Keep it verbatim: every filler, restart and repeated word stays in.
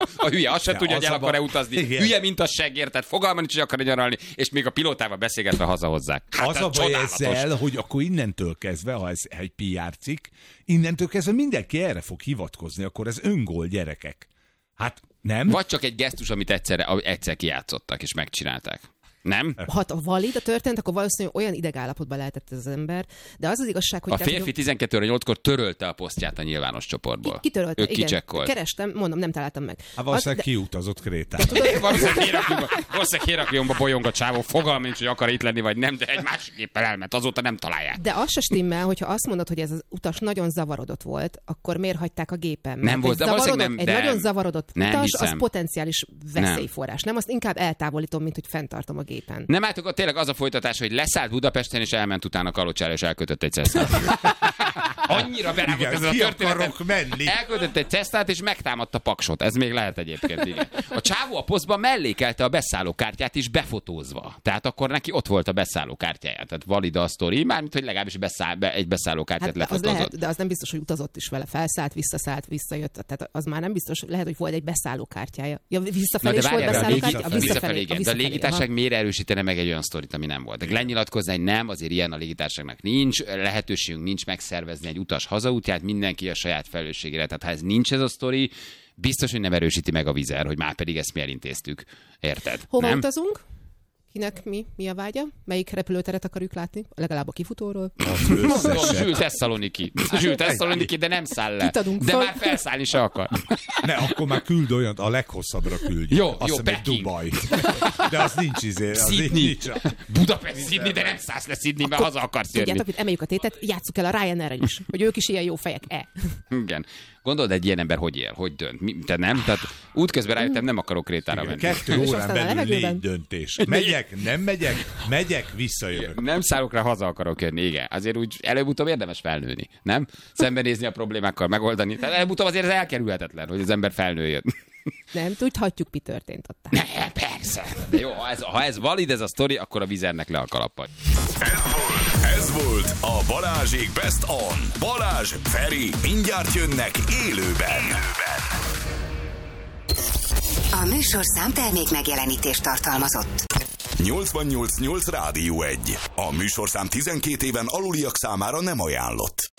A hülye azt sem De tudja, az hogy el abba- akar-e utazni. Igen. Hülye, mint a seggér, tehát fogalma nincs, hogy akar nyaralni, és még a pilótával beszélgetve hazahozzák. Hát Az ez a baj csodálatos. ezzel, hogy akkor innentől kezdve, ha ez egy pé er cikk, innentől kezdve mindenki erre fog hivatkozni, akkor ez öngól, gyerekek. Hát nem? Vagy csak egy gesztus, amit egyszerre, egyszer kijátszottak és megcsinálták. Nem? Ha a valid a történt, akkor valószínűleg olyan idegállapotban lehetett ez az ember. De az az igazság, hogy... A tehát, férfi tizenkét óra nyolckor törölte a posztját a nyilvános csoportból. Kitörölte, Ő igen. kicsekkolt. Kerestem, mondom, nem találtam meg. Hát valószínűleg Az- de- kiutazott Krétára. Valószínűleg hérakjomba, valószínűleg hérakjomba bolyong a csávó, fogalma nincs, hogy akar itt lenni, vagy nem, de egy másik éppen elment, azóta nem találják. De az se stimmel, hogyha azt mondod, hogy ez az utas nagyon zavarodott volt, akkor miért hagyták a gépen? Nem volt, egy de valószínűleg zavarodott, nem, egy de- nagyon zavarodott nem utas, az hiszem. potenciális veszélyforrás. Nem, azt inkább eltávolítom, mint hogy fenntartom a gépen. Nem álltok, ott tényleg az a folytatás, hogy leszállt Budapesten, és elment utána Kalocsára, és elkötött egy cesztát. Annyira berágott Igen, ez a ki történet. akarok menni. Elkötött egy cesztát, és megtámadta Paksot. Ez még lehet egyébként, igen. A csávó a posztban mellékelte a beszállókártyát is befotózva. Tehát akkor neki ott volt a beszállókártyája. Tehát valid a sztori, mármint, hogy legalábbis beszáll, be, egy beszállókártyát Hát de az lefotózott. lehet, de az nem biztos, hogy utazott is vele. Felszállt, visszaszállt, visszajött. Tehát az már nem biztos, lehet, hogy volt egy beszállókártyája. Ja, visszafelé is volt várjál, de a beszállókártya? visszafelé- Visszafelé, igen. De a visszafelé, légitársaság aha. miért erősítene meg egy olyan sztorit, ami nem volt? De lenyilatkozni, hogy nem, azért ilyen a légitársaságnak nincs, lehetőségünk nincs megszervezni egy utas hazaútját, mindenki a saját felelősségére. Tehát ha ez nincs ez a sztori, biztos, hogy nem erősíti meg a Vizer, hogy már pedig ezt mi elintéztük. Érted? Hova nem? utazunk? Kinek mi, mi a vágya? Melyik repülőteret akarjuk látni? Legalább a kifutóról. Az Mondom, összeset. Zsül Tesszaloniki. Zsül Tesszaloniki, de nem száll le. Kit adunk De föl? már felszállni se akar. Ne, akkor már küld olyat, a leghosszabbra küldj. Jó, Azt jó, hiszem, egy Peking. Dubaj. De az nincs izé. Az Sydney. nincs. Budapest, Sydney, de nem szállsz le Sydneybe, haza akarsz jönni. Tudjátok, hogy emeljük a tétet, játsszuk el a Ryanair-en is, hogy ők is ilyen jó fejek-e. Igen. Gondold, egy ilyen ember hogy él, hogy dönt? Mi, te nem? Tehát útközben rájöttem, nem akarok Krétára menni. Kettő És órán aztán a belül levegőben? négy döntés. Megyek, nem megyek, megyek, visszajövök. Nem szállok rá, haza akarok jönni, igen. Azért úgy előbb-utóbb érdemes felnőni, nem? Szembenézni a problémákkal, megoldani. Tehát előbb-utóbb azért ez elkerülhetetlen, hogy az ember felnőjön. Nem tudhatjuk, mi történt ott. Ne, persze. De jó, ha ez, ha ez valid, ez a sztori, akkor a Vizernek le a kalappal. Ez volt a Balázsék Best On. Balázs, Feri, mindjárt jönnek élőben. A műsorszám termék megjelenítést tartalmazott. nyolcvannyolc nyolc Rádió egy. A műsorszám tizenkét éven aluliak számára nem ajánlott.